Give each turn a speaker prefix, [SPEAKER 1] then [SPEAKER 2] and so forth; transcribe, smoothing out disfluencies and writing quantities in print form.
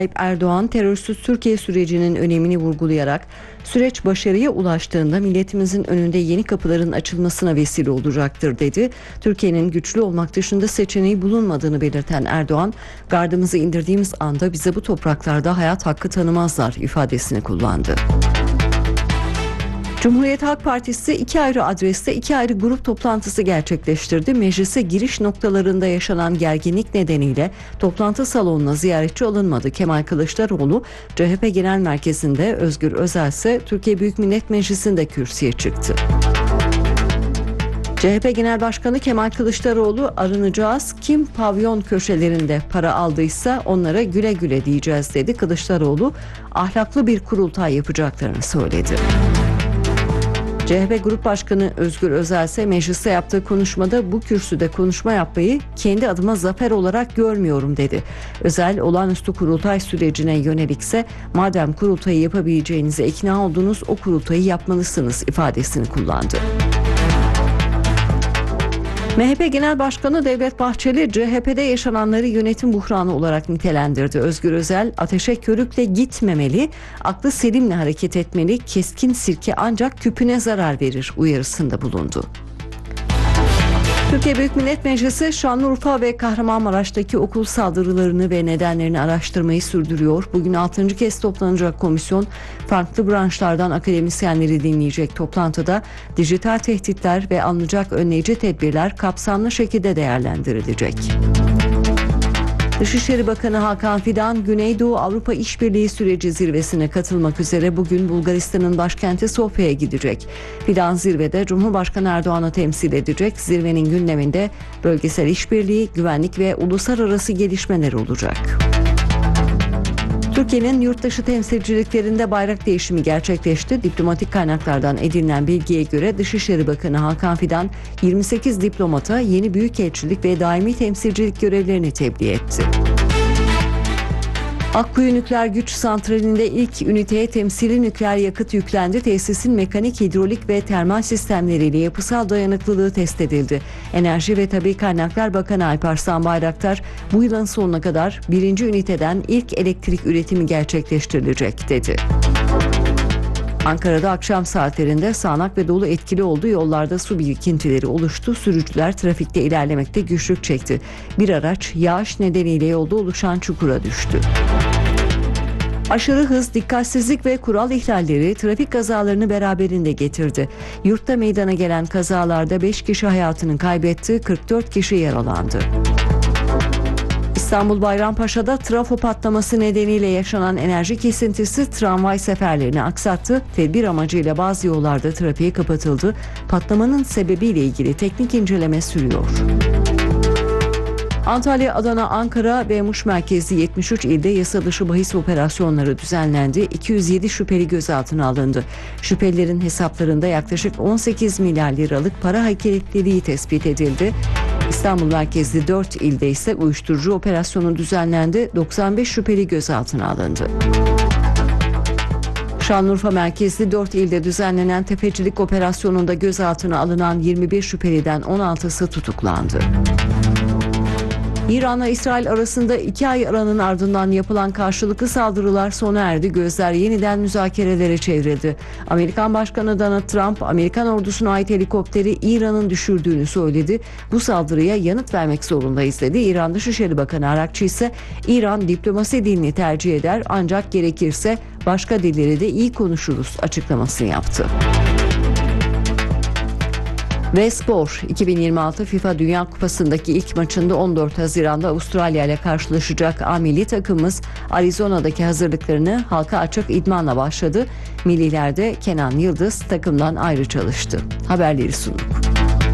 [SPEAKER 1] Erdoğan, terörsüz Türkiye sürecinin önemini vurgulayarak süreç başarıya ulaştığında milletimizin önünde yeni kapıların açılmasına vesile olacaktır dedi. Türkiye'nin güçlü olmak dışında seçeneği bulunmadığını belirten Erdoğan, gardımızı indirdiğimiz anda bize bu topraklarda hayat hakkı tanımazlar ifadesini kullandı. Cumhuriyet Halk Partisi iki ayrı adreste iki ayrı grup toplantısı gerçekleştirdi. Meclise giriş noktalarında yaşanan gerginlik nedeniyle toplantı salonuna ziyaretçi alınmadı. Kemal Kılıçdaroğlu CHP Genel Merkezi'nde, Özgür Özel ise Türkiye Büyük Millet Meclisi'nde kürsüye çıktı. CHP Genel Başkanı Kemal Kılıçdaroğlu, arınacağız, kim pavyon köşelerinde para aldıysa onlara güle güle diyeceğiz dedi. Kılıçdaroğlu ahlaklı bir kurultay yapacaklarını söyledi. CHP Grup Başkanı Özgür Özel ise mecliste yaptığı konuşmada bu kürsüde konuşma yapmayı kendi adıma zafer olarak görmüyorum dedi. Özel, olağanüstü kurultay sürecine yönelikse madem kurultayı yapabileceğinize ikna oldunuz, o kurultayı yapmalısınız ifadesini kullandı. MHP Genel Başkanı Devlet Bahçeli, CHP'de yaşananları yönetim buhranı olarak nitelendirdi. Özgür Özel, ateşe körükle gitmemeli, aklı selimle hareket etmeli, keskin sirke ancak küpüne zarar verir uyarısında bulundu. Türkiye Büyük Millet Meclisi, Şanlıurfa ve Kahramanmaraş'taki okul saldırılarını ve nedenlerini araştırmayı sürdürüyor. Bugün 6. kez toplanacak komisyon, farklı branşlardan akademisyenleri dinleyecek. Toplantıda dijital tehditler ve alınacak önleyici tedbirler kapsamlı şekilde değerlendirilecek. Dışişleri Bakanı Hakan Fidan, Güneydoğu Avrupa İşbirliği Süreci zirvesine katılmak üzere bugün Bulgaristan'ın başkenti Sofya'ya gidecek. Fidan zirvede Cumhurbaşkanı Erdoğan'ı temsil edecek. Zirvenin gündeminde bölgesel işbirliği, güvenlik ve uluslararası gelişmeler olacak. Türkiye'nin yurtdışı temsilciliklerinde bayrak değişimi gerçekleşti. Diplomatik kaynaklardan edinilen bilgiye göre Dışişleri Bakanı Hakan Fidan 28 diplomata yeni büyükelçilik ve daimi temsilcilik görevlerini tebliğ etti. Akkuyu Nükleer Güç Santrali'nde ilk üniteye temsili nükleer yakıt yüklendi. Tesisin mekanik, hidrolik ve termal sistemleriyle yapısal dayanıklılığı test edildi. Enerji ve Tabii Kaynaklar Bakanı Alparslan Bayraktar, bu yılın sonuna kadar birinci üniteden ilk elektrik üretimi gerçekleştirilecek dedi. Ankara'da akşam saatlerinde sağanak ve dolu etkili oldu. Yollarda su birikintileri oluştu. Sürücüler trafikte ilerlemekte güçlük çekti. Bir araç yağış nedeniyle yolda oluşan çukura düştü. Aşırı hız, dikkatsizlik ve kural ihlalleri trafik kazalarını beraberinde getirdi. Yurtta meydana gelen kazalarda 5 kişi hayatını kaybetti, 44 kişi yaralandı. İstanbul Bayrampaşa'da trafo patlaması nedeniyle yaşanan enerji kesintisi tramvay seferlerini aksattı. Tedbir amacıyla bazı yollarda trafiğe kapatıldı. Patlamanın sebebiyle ilgili teknik inceleme sürüyor. Antalya, Adana, Ankara ve Muş merkezli 73 ilde yasa dışı bahis operasyonları düzenlendi. 207 şüpheli gözaltına alındı. Şüphelilerin hesaplarında yaklaşık 18 milyar liralık para hareketliliği tespit edildi. İstanbul merkezli 4 ilde ise uyuşturucu operasyonu düzenlendi. 95 şüpheli gözaltına alındı. Şanlıurfa merkezli 4 ilde düzenlenen tefecilik operasyonunda gözaltına alınan 21 şüpheliden 16'sı tutuklandı. İran'la İsrail arasında 2 ay aranın ardından yapılan karşılıklı saldırılar sona erdi. Gözler yeniden müzakerelere çevrildi. Amerikan Başkanı Donald Trump, Amerikan ordusuna ait helikopteri İran'ın düşürdüğünü söyledi. Bu saldırıya yanıt vermek zorundayız dedi. İran Dışişleri Bakanı Arakçı ise İran diplomasi dilini tercih eder ancak gerekirse başka dilleri de iyi konuşuruz açıklamasını yaptı. Ve spor, 2026 FIFA Dünya Kupası'ndaki ilk maçında 14 Haziran'da Avustralya ile karşılaşacak A milli takımımız Arizona'daki hazırlıklarını halka açık idmanla başladı. Millilerde Kenan Yıldız takımdan ayrı çalıştı. Haberleri sunduk.